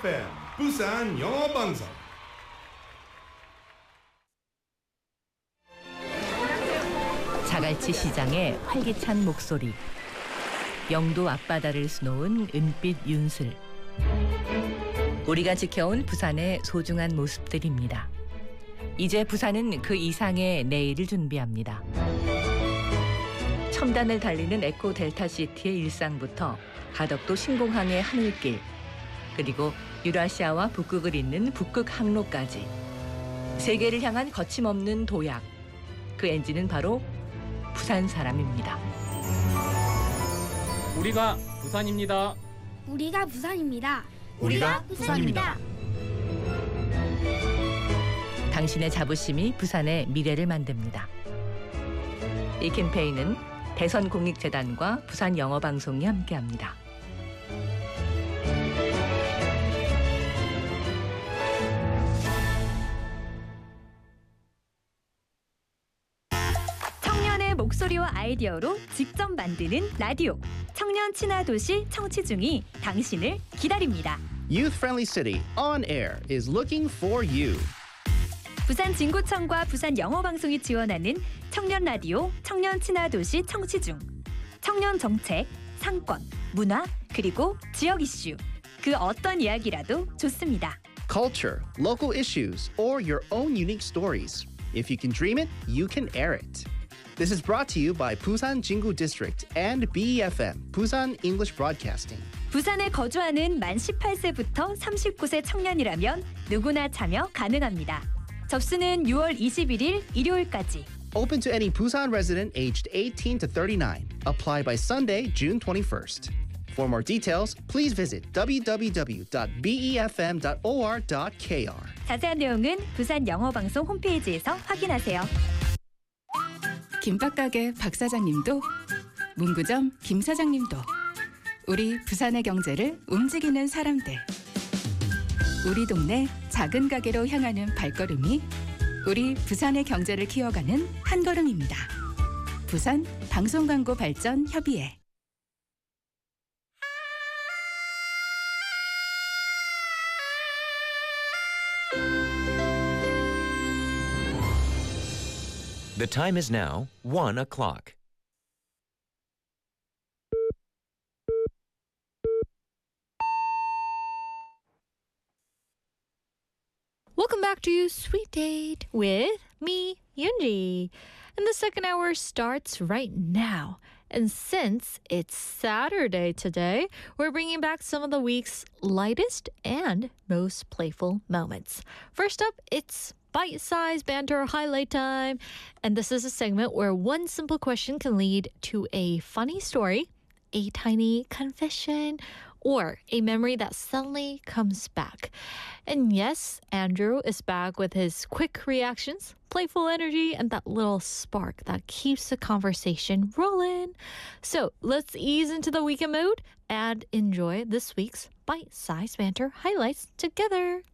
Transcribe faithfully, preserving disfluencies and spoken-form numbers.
비에프엠 부산 영어 방송. 자갈치 시장의 활기찬 목소리, 영도 앞바다를 수놓은 은빛 윤슬, 우리가 지켜온 부산의 소중한 모습들입니다. 이제 부산은 그 이상의 내일을 준비합니다. 첨단을 달리는 에코 델타 시티의 일상부터 가덕도 신공항의 하늘길, 그리고 유라시아와 북극을 잇는 북극 항로까지 세계를 향한 거침없는 도약, 그 엔진은 바로 부산 사람입니다. 우리가 부산입니다. 우리가 부산입니다. 우리가 부산입니다. 당신의 자부심이 부산의 미래를 만듭니다. 이 캠페인은 대선공익재단과 부산영어방송이 함께합니다. 청년의 목소리와 아이디어로 직접 만드는 라디오. 청년 친화 도시 청취중이 당신을 기다립니다. Youth-friendly city on air is looking for you. 부산 진구청과 부산 영어방송이 지원하는 청년 라디오 청년 친화 도시 청취중. 청년 정책, 상권, 문화, 그리고 지역 이슈. 그 어떤 이야기라도 좋습니다. Culture, local issues, or your own unique stories. If you can dream it, you can air it. This is brought to you by Busan Jingu District and B E F M, Busan English Broadcasting. 부산에 거주하는 만 열여덟 세부터 서른구 세 청년이라면 누구나 참여 가능합니다. 접수는 유월 이십일일 일요일까지. Open to any Busan resident aged eighteen to thirty-nine. Apply by Sunday, June twenty-first. For more details, please visit w w w dot b e f m dot o r dot k r. 자세한 내용은 부산 영어방송 홈페이지에서 확인하세요. 김밥가게 박 사장님도, 문구점 김 사장님도, 우리 부산의 경제를 움직이는 사람들. 우리 동네 작은 가게로 향하는 발걸음이 우리 부산의 경제를 키워가는 한 걸음입니다. 부산 방송광고 발전 협의회. The time is now one o'clock. Welcome back to Sweet Date with me, Yoonji. And the second hour starts right now. And since it's Saturday today, we're bringing back some of the week's lightest and most playful moments. First up, it's bite-sized banter highlight time. And this is a segment where one simple question can lead to a funny story, a tiny confession, or a memory that suddenly comes back. And yes, Andrew is back with his quick reactions, playful energy, and that little spark that keeps the conversation rolling. So let's ease into the weekend mood and enjoy this week's bite-sized banter highlights together.